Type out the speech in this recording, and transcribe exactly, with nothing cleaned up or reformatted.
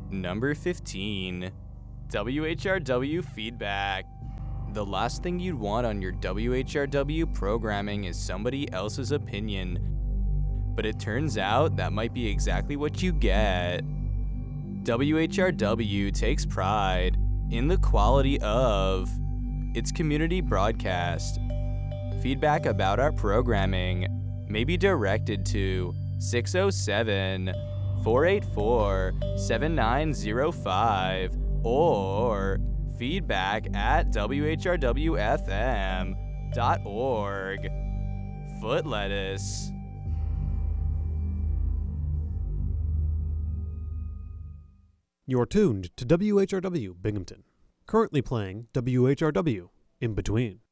Number fifteen. W H R W feedback. The last thing you'd want on your W H R W programming is somebody else's opinion. But it turns out that might be exactly what you get. W H R W takes pride in the quality of its community broadcast. Feedback about our programming may be directed to six oh seven, four eight four, seven nine oh five or feedback at W H R W F M dot org. Foot lettuce. You're tuned to W H R W Binghamton, currently playing W H R W In Between.